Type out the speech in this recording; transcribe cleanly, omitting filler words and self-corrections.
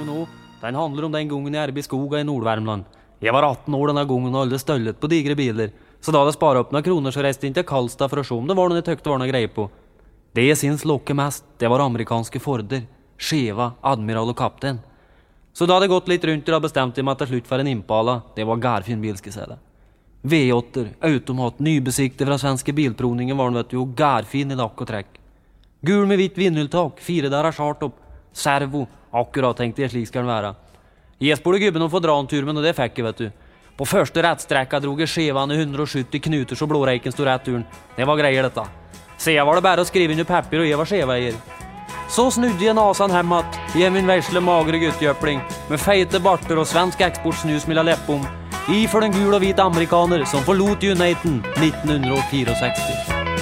med nå, den handler om den gången jeg i skoga i Nordvärmland. Jeg var 18 år denne gången og aldri støllet på digre biler, så da det sparet opp noen kroner så reiste jeg inn til Karlstad for å se om det var noe jeg tøkte var noe greie på. Det jeg syns lokke mest, det var amerikanske Forder, Cheva, Admiral og Kaptein. Så da hadde jeg gått litt rundt og bestemte jeg meg til slutt for en Impala. Det var gærfin bil, skal jeg si det. V8, automat, nybesiktet fra svenske bilproningen var den, vet du, og gærfin i lakk og trekk. Gul med hvitt vindhjultak, 4 der chartopp, servo, akkurat tenkte jeg slik skal den være. Jeg spurte gubben om å få dra en tur, men det fikk jeg, vet du. På første rettstrekka drog jeg Chevan i 170 knuter så blåreiken stod rett turen. Det var greier dette. Så jeg var det bare å skrive inn i papir og jeg var Cheva-eier. Så snudde jeg nasan hemmat, i min versle magre guttjøpling, med feite barter og svensk eksportsnus mellom leppom, i for den gul og hvit amerikaner som forlot Uniten 1964.